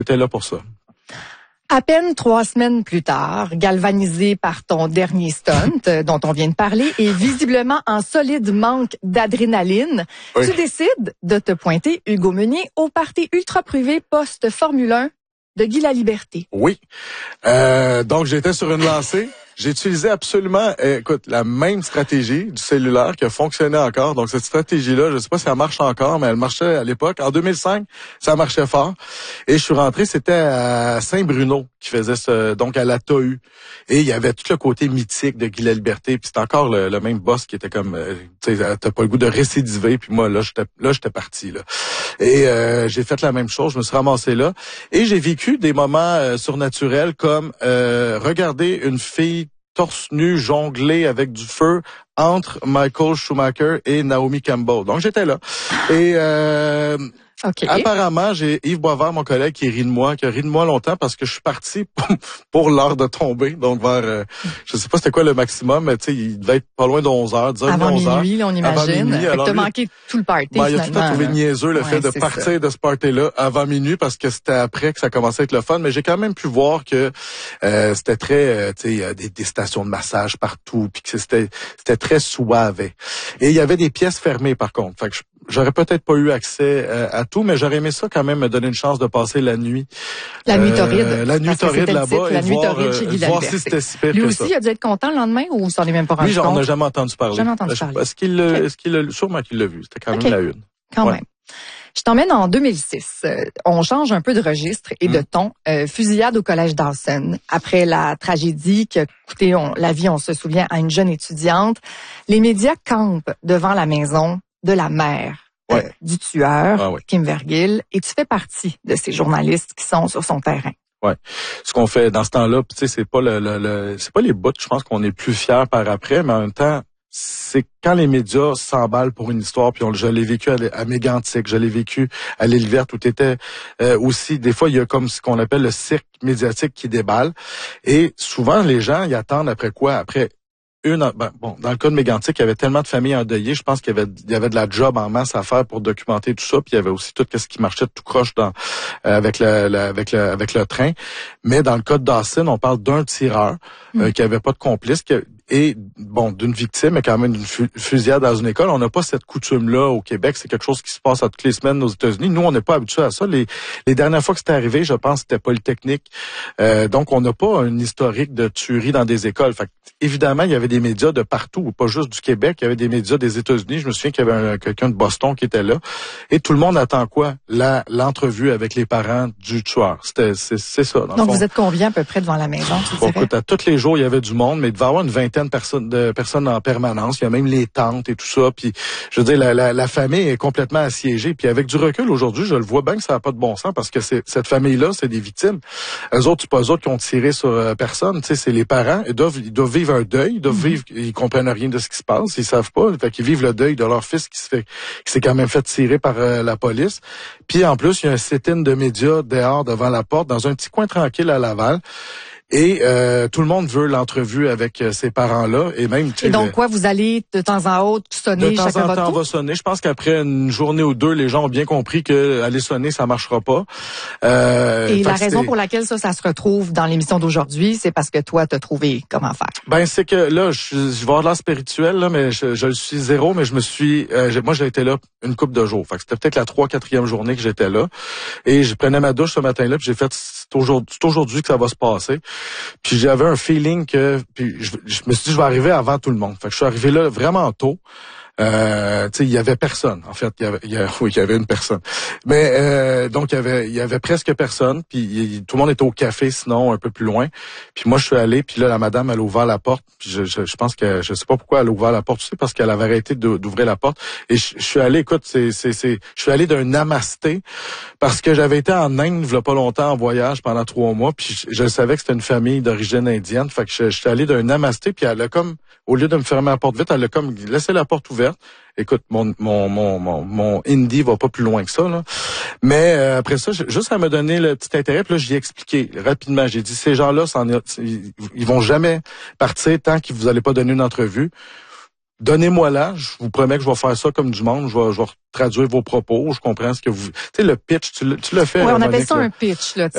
J'étais là pour ça. À peine 3 semaines plus tard, galvanisé par ton dernier stunt dont on vient de parler et visiblement en solide manque d'adrénaline, Oui. Tu décides de te pointer, Hugo Meunier, au party ultra privé post-Formule 1 de Guy Laliberté. Oui. Donc, j'étais sur une lancée. J'ai utilisé absolument, écoute, la même stratégie du cellulaire qui a fonctionné encore. Donc, cette stratégie-là, je sais pas si elle marche encore, mais elle marchait à l'époque. En 2005, ça marchait fort. Et je suis rentré, c'était à Saint-Bruno qui faisait donc à la TAU. Et il y avait tout le côté mythique de Guy Laliberté. Puis c'était encore le même boss qui était comme, tu sais, t'as pas le goût de récidiver. Puis moi, là, j'étais parti, là. Et j'ai fait la même chose, je me suis ramassé là. Et j'ai vécu des moments surnaturels comme regarder une fille torse nu jongler avec du feu entre Michael Schumacher et Naomi Campbell. Donc j'étais là. Et Okay. apparemment, j'ai Yves Boisvert, mon collègue, qui rit de moi, qui a ri de moi longtemps parce que je suis parti pour l'heure de tomber. Donc vers, je sais pas c'était quoi le maximum, mais tu sais, il devait être pas loin de 11 heures, 10 Avant 11 heures. minuit, là, on imagine. Alors, t'as manqué tout le party, il a tout à trouvé niaiseux le fait de c'est partir ça. de ce party-là avant minuit parce que c'était après que ça commençait à être le fun. Mais j'ai quand même pu voir que c'était très, tu sais, des stations de massage partout, puis que c'était très suave. Et il y avait des pièces fermées par contre. Fait que j'aurais peut-être pas eu accès à tout, mais j'aurais aimé ça quand même me donner une chance de passer la nuit. La nuit torride. La nuit torride là-bas et voir si c'était si pire Lui que aussi, ça. il a dû être content le lendemain ou ça n'est même pas rendu Lui, compte? j'en ai jamais entendu parler. Jamais entendu parler. Sûrement qu'il l'a vu. C'était quand même la une. Quand même. Je t'emmène en 2006. On change un peu de registre et de ton. Fusillade au collège Dawson. Après la tragédie qui a coûté la vie, on se souvient, à une jeune étudiante, les médias campent devant la maison de la mère du tueur, Kim Vergil, et tu fais partie de ces journalistes qui sont sur son terrain. Ouais. Ce qu'on fait dans ce temps-là, tu sais, c'est pas c'est pas les bouts, je pense qu'on est plus fiers par après, mais en même temps, c'est quand les médias s'emballent pour une histoire, puis je l'ai vécu à Mégantic, je l'ai vécu à l'Île Verte, où t'étais aussi, des fois, il y a comme ce qu'on appelle le cirque médiatique qui déballe, et souvent, les gens, ils attendent après quoi? Après dans le cas de Mégantic, il y avait tellement de familles endeuillées, je pense qu'il y avait de la job en masse à faire pour documenter tout ça, puis il y avait aussi tout ce qui marchait tout croche avec le train. Mais dans le cas de Dawson, on parle d'un tireur qui avait pas de complice et d'une victime, mais quand même d'une fusillade dans une école. On n'a pas cette coutume-là au Québec. C'est quelque chose qui se passe à toutes les semaines aux États-Unis. Nous, on n'est pas habitués à ça. Les dernières fois que c'était arrivé, je pense, c'était Polytechnique. Donc, on n'a pas un historique de tuerie dans des écoles. Fait évidemment, il y avait des médias de partout, pas juste du Québec. Il y avait des médias des États-Unis. Je me souviens qu'il y avait quelqu'un de Boston qui était là. Et tout le monde attend quoi? L'entrevue avec les parents du tueur. C'est ça, dans le fond. Vous êtes combien à peu près devant la maison, tu dirais? Écoute, à tous les jours, il y avait du monde, mais il devait y avoir une vingtaine de personnes en permanence. Il y a même les tantes et tout ça. Puis, je veux dire, la famille est complètement assiégée. Puis avec du recul aujourd'hui, je le vois bien que ça n'a pas de bon sens parce que cette famille-là, c'est des victimes. Eux autres, c'est pas eux autres qui ont tiré sur personne. Tu sais, c'est les parents. Ils doivent vivre un deuil. Ils comprennent rien de ce qui se passe. Ils savent pas. Fait qu'ils vivent le deuil de leur fils qui s'est quand même fait tirer par la police. Puis en plus, il y a un sit-in de médias dehors devant la porte dans un petit coin tranquille à Laval. Et tout le monde veut l'entrevue avec ces parents-là. Et même. Et donc vous allez de temps en autre sonner chacun votre tour? De temps en temps, on va sonner. Je pense qu'après une journée ou deux, les gens ont bien compris que aller sonner, ça marchera pas. Et la raison pour laquelle ça se retrouve dans l'émission d'aujourd'hui, c'est parce que toi, t'as trouvé comment faire. Ben c'est que là, je vais avoir de l'air spirituel là, mais je le suis zéro, mais je me suis. Moi, j'ai été là une couple de jours. Fait que c'était peut-être la 4e journée que j'étais là. Et je prenais ma douche ce matin-là, puis j'ai fait c'est aujourd'hui que ça va se passer. Puis j'avais un feeling puis je me suis dit je vais arriver avant tout le monde. Fait que je suis arrivé là vraiment tôt. Tu sais, il y avait personne. En fait, il y avait une personne. Mais donc il y avait presque personne. Puis tout le monde était au café, sinon un peu plus loin. Puis moi je suis allé. Puis là la madame elle a ouvert la porte. Puis je pense que je sais pas pourquoi elle a ouvert la porte. Tu sais, parce qu'elle avait arrêté d'ouvrir la porte. Et je suis allé. Écoute, je suis allé d'un namasté parce que j'avais été en Inde il y a pas longtemps en voyage pendant 3 mois. Puis je savais que c'était une famille d'origine indienne. Fait que je suis allé d'un namasté. Puis elle a comme au lieu de me fermer la porte vite, elle a comme laissé la porte ouverte. Écoute, mon hindi va pas plus loin que ça, là. Mais après ça, juste à me donner le petit intérêt, puis là, j'y ai expliqué rapidement. J'ai dit, ces gens-là, ils vont jamais partir tant que vous allez pas donner une entrevue. Donnez-moi là, je vous promets que je vais faire ça comme du monde, je vais traduire vos propos, je comprends ce que vous... Tu sais, le pitch, tu l'as fait. Oui, on Monique, appelle ça là. un pitch, là.